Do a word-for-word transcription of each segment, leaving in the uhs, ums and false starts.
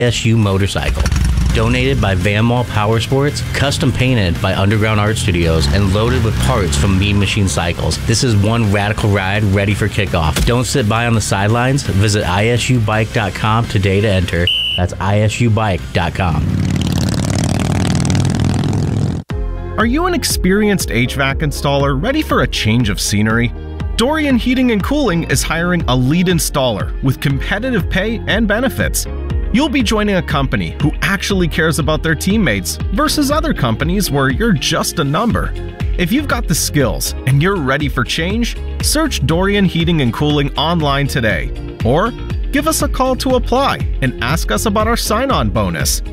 S U motorcycle. Donated by Van Mall Power Sports, custom painted by Underground Art Studios, and loaded with parts from Mean Machine Cycles. This is one radical ride ready for kickoff. Don't sit by on the sidelines. Visit I S U bike dot com today to enter. That's I S U bike dot com. Are you an experienced H V A C installer ready for a change of scenery? Dorian Heating and Cooling is hiring a lead installer with competitive pay and benefits. You'll be joining a company who actually cares about their teammates versus other companies where you're just a number. If you've got the skills and you're ready for change, search Dorian Heating and Cooling online today, or give us a call to apply and ask us about our sign-on bonus.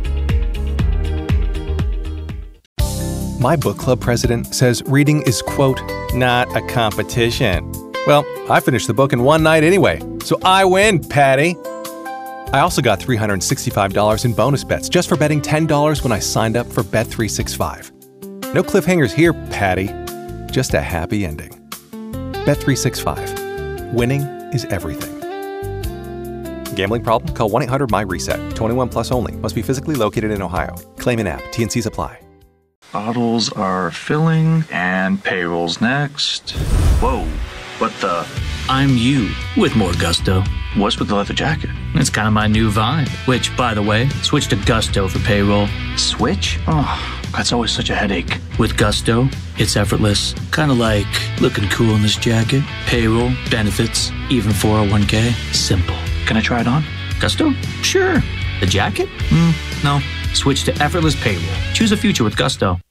My book club president says reading is, quote, not a competition. Well, I finished the book in one night anyway, so I win, Patty. I also got three hundred sixty-five dollars in bonus bets just for betting ten dollars when I signed up for Bet three sixty-five. No cliffhangers here, Patty. Just a happy ending. Bet three sixty-five. Winning is everything. Gambling problem? Call one eight hundred M Y reset. twenty-one plus only. Must be physically located in Ohio. Claim in app. T N Cs apply. Bottles are filling and payroll's next. Whoa, what the? I'm you with more gusto. What's with the leather jacket? It's kind of my new vibe. Which, by the way, switch to Gusto for payroll. Switch? Oh, that's always such a headache. With Gusto, it's effortless. Kind of like looking cool in this jacket. Payroll, benefits, even four oh one k. Simple. Can I try it on? Gusto? Sure. The jacket? Mm, no. Switch to effortless payroll. Choose a future with Gusto.